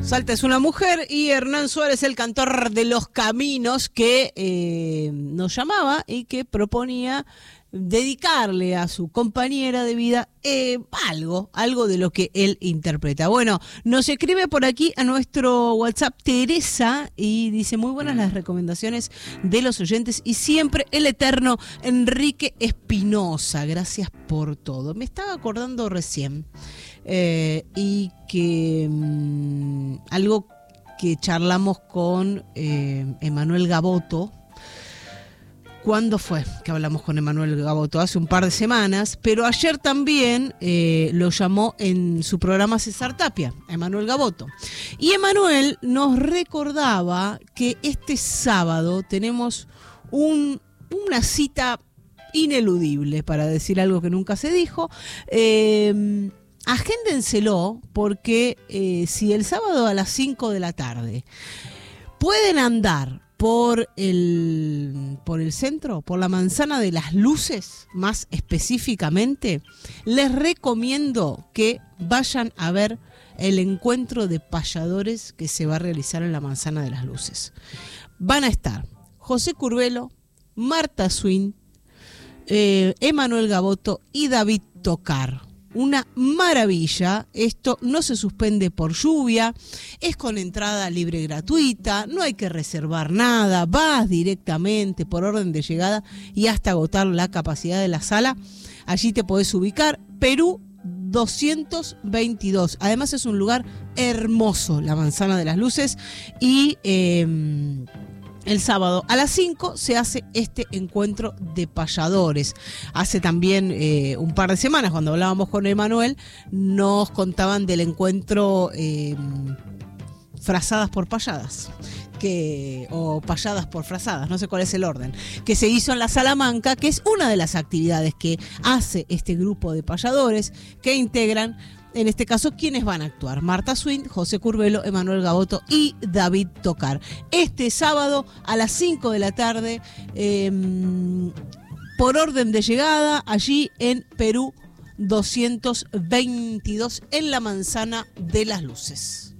Salta es una mujer y Hernán Suárez, el cantor de Los Caminos, que nos llamaba y que proponía dedicarle a su compañera de vida algo de lo que él interpreta. Bueno, nos escribe por aquí a nuestro WhatsApp Teresa y dice: muy buenas las recomendaciones de los oyentes y siempre el eterno Enrique Espinosa, gracias por todo. Me estaba acordando recién y que algo que charlamos con Emanuel Gaboto. ¿Cuándo fue que hablamos con Emanuel Gaboto? Hace un par de semanas, pero ayer también lo llamó en su programa César Tapia, Emanuel Gaboto. Y Emanuel nos recordaba que este sábado tenemos una cita ineludible, para decir algo que nunca se dijo. Agéndenselo, porque si el sábado a las 5 de la tarde pueden andar por el centro, por la Manzana de las Luces, más específicamente, les recomiendo que vayan a ver el encuentro de payadores que se va a realizar en la Manzana de las Luces. Van a estar José Curbelo, Marta Swin, Emanuel Gaboto y David Tocar. Una maravilla, esto no se suspende por lluvia, es con entrada libre gratuita, no hay que reservar nada, vas directamente por orden de llegada y hasta agotar la capacidad de la sala, allí te podés ubicar, Perú 222, además es un lugar hermoso, la Manzana de las Luces, y el sábado a las 5 se hace este encuentro de payadores. Hace también un par de semanas, cuando hablábamos con Emanuel, nos contaban del encuentro Frazadas por Payadas, o payadas por frazadas, no sé cuál es el orden, que se hizo en la Salamanca, que es una de las actividades que hace este grupo de payadores que integran, en este caso, ¿quiénes van a actuar? Marta Swin, José Curbelo, Emanuel Gaboto y David Tocar. Este sábado a las 5 de la tarde, por orden de llegada, allí en Perú 222, en la Manzana de las Luces.